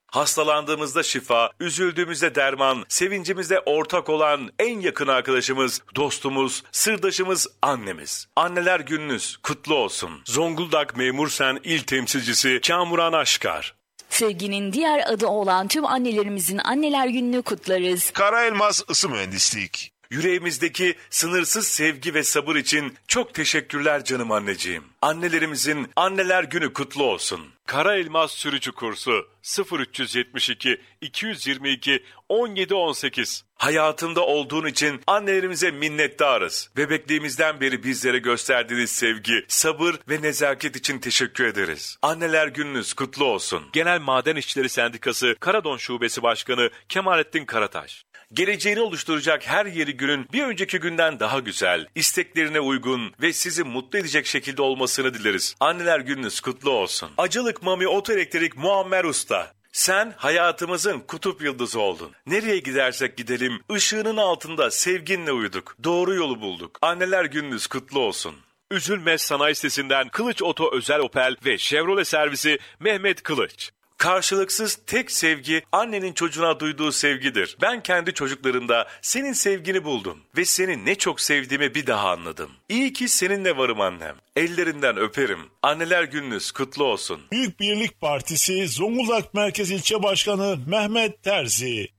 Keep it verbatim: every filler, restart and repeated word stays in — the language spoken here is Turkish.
Hastalandığımızda şifa, üzüldüğümüzde derman, sevincimizde ortak olan en yakın arkadaşımız, dostumuz, sırdaşımız annemiz. Anneler gününüz kutlu olsun. Zonguldak Memursen İl Temsilcisi Kamuran Aşkar. Sevginin diğer adı olan tüm annelerimizin anneler gününü kutlarız. Kara Elmas Isı Mühendislik. Yüreğimizdeki sınırsız sevgi ve sabır için çok teşekkürler canım anneciğim. Annelerimizin anneler günü kutlu olsun. Kara Elmas Sürücü Kursu sıfır üç yetmiş iki iki yüz yirmi iki on yedi on sekiz. Hayatımda olduğun için annelerimize minnettarız. Bebekliğimizden beri bizlere gösterdiğiniz sevgi, sabır ve nezaket için teşekkür ederiz. Anneler gününüz kutlu olsun. Genel Maden İşçileri Sendikası Karadon Şubesi Başkanı Kemalettin Karataş. Geleceğini oluşturacak her yeri günün bir önceki günden daha güzel, isteklerine uygun ve sizi mutlu edecek şekilde olmasını dileriz. Anneler gününüz kutlu olsun. Acılık Mami Otoelektrik Muammer Usta. Sen hayatımızın kutup yıldızı oldun. Nereye gidersek gidelim, ışığının altında sevginle uyuduk. Doğru yolu bulduk. Anneler gününüz kutlu olsun. Üzülmez Sanayi Sitesi'nden Kılıç Oto Özel Opel ve Chevrolet servisi Mehmet Kılıç. Karşılıksız tek sevgi annenin çocuğuna duyduğu sevgidir. Ben kendi çocuklarımda senin sevgini buldum ve seni ne çok sevdiğimi bir daha anladım. İyi ki seninle varım annem. Ellerinden öperim. Anneler gününüz kutlu olsun. Büyük Birlik Partisi Zonguldak Merkez İlçe Başkanı Mehmet Terzi.